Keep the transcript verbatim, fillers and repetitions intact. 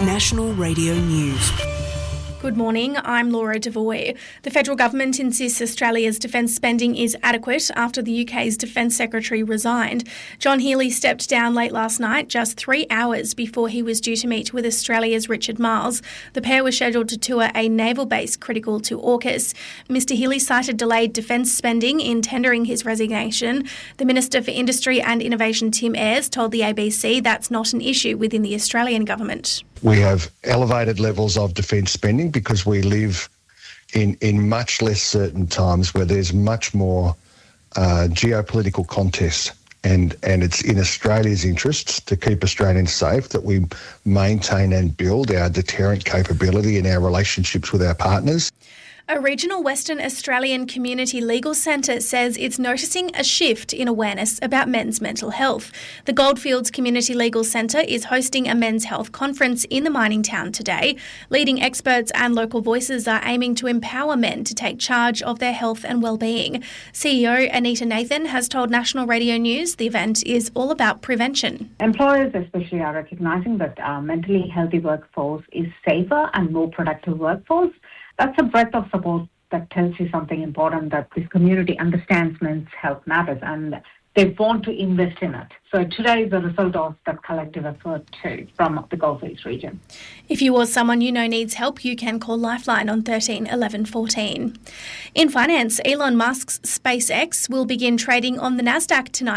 National Radio News. Good morning, I'm Laura Devoy. The federal government insists Australia's defence spending is adequate after the U K's Defence Secretary resigned. John Healey stepped down late last night, just three hours before he was due to meet with Australia's Richard Marles. The pair were scheduled to tour a naval base critical to AUKUS. Mister Healey cited delayed defence spending in tendering his resignation. The Minister for Industry and Innovation, Tim Ayres, told the A B C that's not an issue within the Australian government. We have elevated levels of defence spending because we live in, in much less certain times where there's much more uh, geopolitical contest. And, and it's in Australia's interests to keep Australians safe that we maintain and build our deterrent capability in our relationships with our partners. A regional Western Australian community legal centre says it's noticing a shift in awareness about men's mental health. The Goldfields Community Legal Centre is hosting a men's health conference in the mining town today. Leading experts and local voices are aiming to empower men to take charge of their health and well-being. C E O Anita Nathan has told National Radio News the event is all about prevention. Employers especially are recognising that our mentally healthy workforce is safer and more productive workforce. That's a breadth of support that tells you something important, that this community understands men's health matters and they want to invest in it. So today is the result of that collective effort too from the Goldfields region. If you or someone you know needs help, you can call Lifeline on thirteen eleven fourteen. In finance, Elon Musk's SpaceX will begin trading on the Nasdaq tonight.